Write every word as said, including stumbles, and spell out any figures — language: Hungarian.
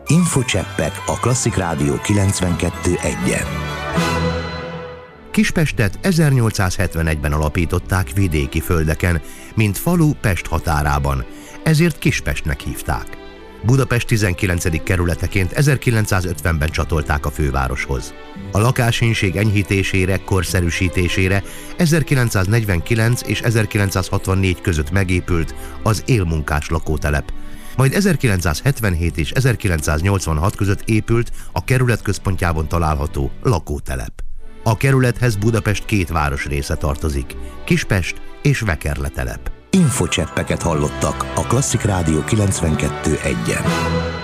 Infocseppek a Klasszik Rádió kilencvenkettő egyen. Kispestet ezernyolcszázhetvenegyben alapították vidéki földeken, mint falu Pest határában, ezért Kispestnek hívták. Budapest tizenkilencedik kerületeként ezerkilencszázötvenben csatolták a fővároshoz. A lakáshínség enyhítésére, korszerűsítésére ezerkilencszáznegyvenkilenc és ezerkilencszázhatvannégy között megépült az élmunkás lakótelep, majd ezerkilencszázhetvenhét és ezerkilencszáznyolcvanhat között épült a kerület központjában található lakótelep. A kerülethez Budapest két városrésze tartozik, Kispest és Vekerletelep. Infocseppeket hallottak a Klasszik Rádió kilencvenkettő egyen.